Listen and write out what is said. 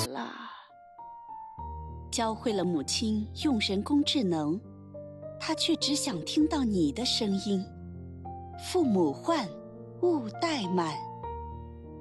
啦。教会了母亲用人工智能，她却只想听到你的声音。父母唤，勿怠慢。